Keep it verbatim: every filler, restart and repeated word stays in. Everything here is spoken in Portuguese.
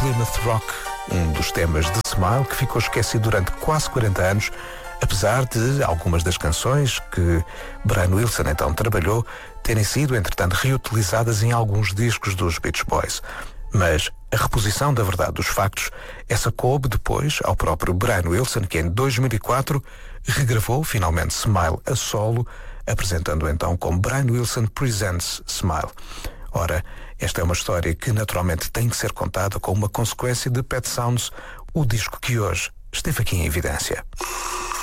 Plymouth Rock, um dos temas de Smile que ficou esquecido durante quase quarenta anos, apesar de algumas das canções que Brian Wilson então trabalhou terem sido, entretanto, reutilizadas em alguns discos dos Beach Boys. Mas a reposição da verdade dos factos, essa coube depois ao próprio Brian Wilson, que em dois mil e quatro regravou finalmente Smile a solo, apresentando então como Brian Wilson Presents Smile. Ora, esta é uma história que naturalmente tem que ser contada como uma consequência de Pet Sounds, o disco que hoje esteve aqui em evidência.